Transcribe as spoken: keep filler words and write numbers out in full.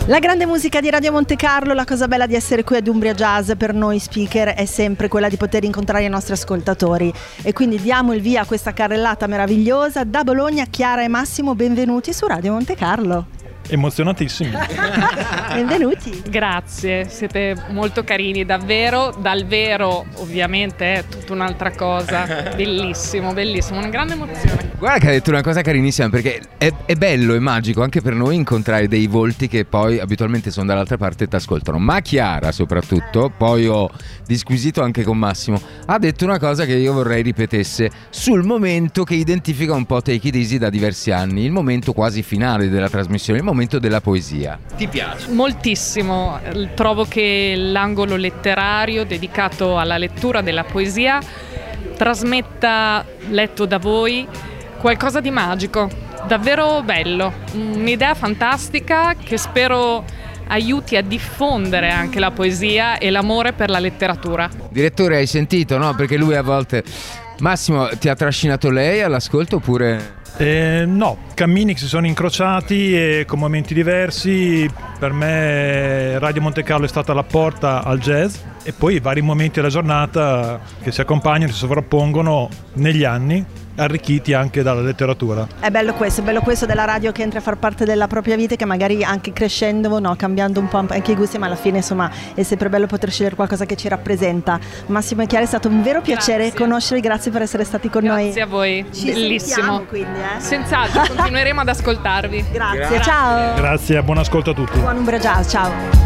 La grande musica di Radio Monte Carlo, la cosa bella di essere qui ad Umbria Jazz per noi speaker è sempre quella di poter incontrare i nostri ascoltatori, e quindi diamo il via a questa carrellata meravigliosa da Bologna. Chiara e Massimo, benvenuti su Radio Monte Carlo. Emozionatissimi. Benvenuti. Grazie, siete molto carini, davvero, dal vero ovviamente è tutta un'altra cosa. Bellissimo, bellissimo, una grande emozione. Guarda che ha detto una cosa carinissima, perché è, è bello e magico anche per noi incontrare dei volti che poi abitualmente sono dall'altra parte e ti ascoltano. Ma Chiara soprattutto, poi ho disquisito anche con Massimo, ha detto una cosa che io vorrei ripetesse sul momento che identifica un po' Take It Easy da diversi anni, il momento quasi finale della trasmissione, il momento della poesia. Ti piace? Moltissimo, trovo che l'angolo letterario dedicato alla lettura della poesia trasmetta, letto da voi, qualcosa di magico, davvero bello, un'idea fantastica che spero aiuti a diffondere anche la poesia e l'amore per la letteratura. Direttore, hai sentito, no? Perché lui a volte... Massimo, ti ha trascinato lei all'ascolto oppure... Eh, no, cammini che si sono incrociati e con momenti diversi. Per me Radio Monte Carlo è stata la porta al jazz, e poi i vari momenti della giornata che si accompagnano, si sovrappongono negli anni, arricchiti anche dalla letteratura. È bello questo, è bello questo della radio che entra a far parte della propria vita, che magari anche crescendo, no, cambiando un po' anche i gusti, ma alla fine insomma è sempre bello poter scegliere qualcosa che ci rappresenta. Massimo e Chiara, è stato un vero piacere Grazie. conoscervi, grazie per essere stati con Grazie noi. Grazie a voi, Ci bellissimo. quindi, eh? Senz'altro, continueremo ad ascoltarvi. Grazie, ciao. Grazie, buon ascolto a tutti. Buon Umbria Jazz, ciao.